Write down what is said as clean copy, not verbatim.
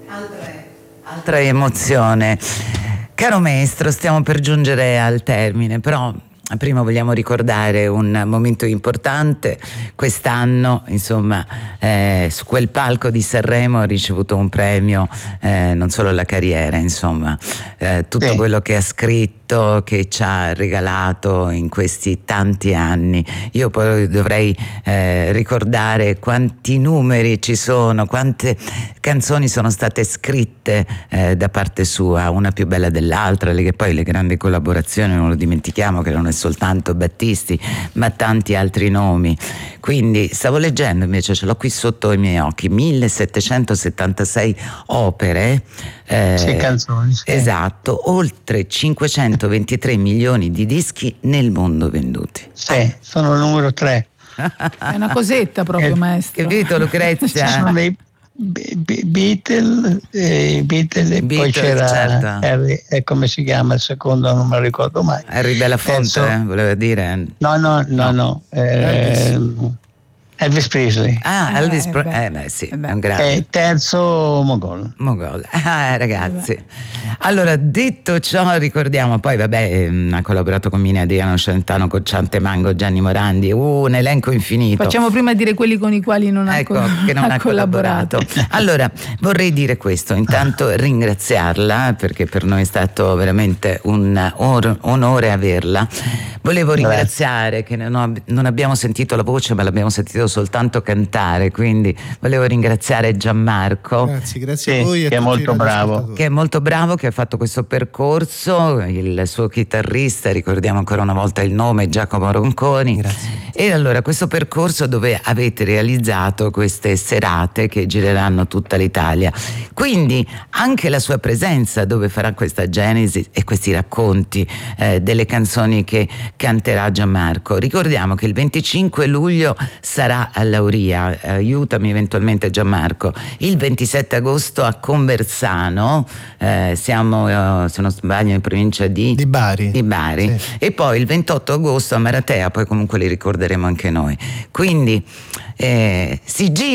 Altra emozione. Caro maestro, stiamo per giungere al termine, però prima vogliamo ricordare un momento importante. Quest'anno, insomma, su quel palco di Sanremo ha ricevuto un premio, non solo la carriera, insomma, tutto quello che ha scritto, che ci ha regalato in questi tanti anni. Io poi dovrei ricordare quanti numeri ci sono, quante canzoni sono state scritte da parte sua, una più bella dell'altra, che poi le grandi collaborazioni non lo dimentichiamo, che non è soltanto Battisti ma tanti altri nomi. Quindi stavo leggendo, invece ce l'ho qui sotto i miei occhi, 1776 opere, canzoni, sì. Esatto, oltre 523 milioni di dischi nel mondo venduti. Sì, sono il numero 3. È una cosetta proprio, maestro. Capito, Lucrezia? Ci sono dei Beatles, poi c'era certo. Harry, come si chiama il secondo, non me lo ricordo mai. Harry Belafonte, voleva dire? No. Elvis Presley. Elvis Presley, sì, è un grande. Terzo Mogol. Ragazzi. Allora, detto ciò, ricordiamo poi, ha collaborato con Mina Adriano Celentano, Cocciante Mango, Gianni Morandi, un elenco infinito. Facciamo prima dire quelli con i quali non ha collaborato. Allora, vorrei dire questo, intanto ringraziarla, perché per noi è stato veramente un onore averla. Volevo ringraziare che non abbiamo sentito la voce, ma l'abbiamo sentito soltanto cantare, quindi volevo ringraziare Gianmarco. Grazie a voi, che è molto bravo. Che è molto bravo, che ha fatto questo percorso, il suo chitarrista, ricordiamo ancora una volta il nome, Giacomo Ronconi. Grazie. E allora questo percorso dove avete realizzato queste serate che gireranno tutta l'Italia, quindi anche la sua presenza dove farà questa genesi e questi racconti delle canzoni che canterà Gianmarco. Ricordiamo che il 25 luglio sarà a Lauria, aiutami eventualmente Gianmarco, il 27 agosto a Conversano, siamo se non sbaglio in provincia di Bari, sì. E poi il 28 agosto a Maratea, poi comunque li ricorderemo anche noi, quindi si gira